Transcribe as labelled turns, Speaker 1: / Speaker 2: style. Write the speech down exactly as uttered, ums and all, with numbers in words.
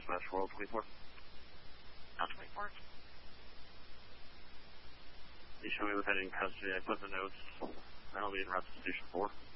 Speaker 1: dispatch four oh twenty-four.
Speaker 2: Now twenty-four.
Speaker 1: You show me with heading custody. I put the notes. I'll be in route to station four.